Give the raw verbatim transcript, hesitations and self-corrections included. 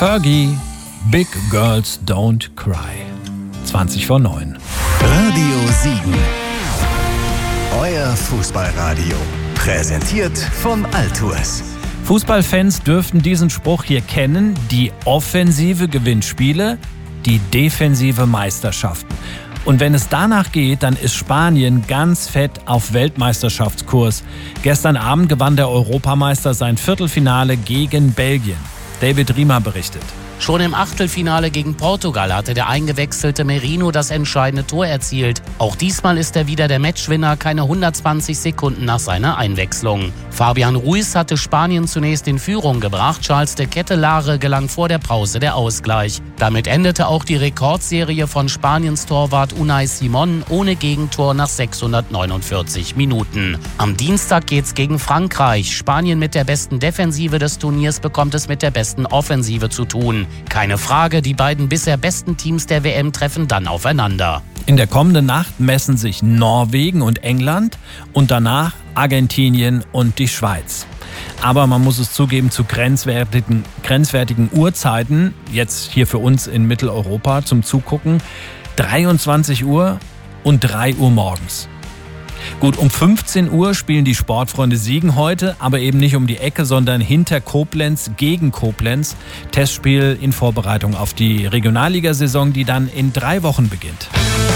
Fergie, Big Girls Don't Cry. zwanzig vor neun. Radio Siegen. Euer Fußballradio. Präsentiert von Altours. Fußballfans dürften diesen Spruch hier kennen: Die Offensive gewinnt Spiele, die Defensive Meisterschaften. Und wenn es danach geht, dann ist Spanien ganz fett auf Weltmeisterschaftskurs. Gestern Abend gewann der Europameister sein Viertelfinale gegen Belgien. David Riemer berichtet. Schon im Achtelfinale gegen Portugal hatte der eingewechselte Merino das entscheidende Tor erzielt. Auch diesmal ist er wieder der Matchwinner, keine hundertzwanzig Sekunden nach seiner Einwechslung. Fabian Ruiz hatte Spanien zunächst in Führung gebracht. Charles de Kettelare gelang vor der Pause der Ausgleich. Damit endete auch die Rekordserie von Spaniens Torwart Unai Simón ohne Gegentor nach sechshundertneunundvierzig Minuten. Am Dienstag geht's gegen Frankreich. Spanien mit der besten Defensive des Turniers bekommt es mit der besten Offensive zu tun. Keine Frage, die beiden bisher besten Teams der W M treffen dann aufeinander. In der kommenden Nacht messen sich Norwegen und England und danach Argentinien und die Schweiz. Aber man muss es zugeben, zu grenzwertigen, grenzwertigen Uhrzeiten, jetzt hier für uns in Mitteleuropa zum Zugucken, dreiundzwanzig Uhr und drei Uhr morgens. Gut, um fünfzehn Uhr spielen die Sportfreunde Siegen heute, aber eben nicht um die Ecke, sondern hinter Koblenz gegen Koblenz. Testspiel in Vorbereitung auf die Regionalligasaison, die dann in drei Wochen beginnt.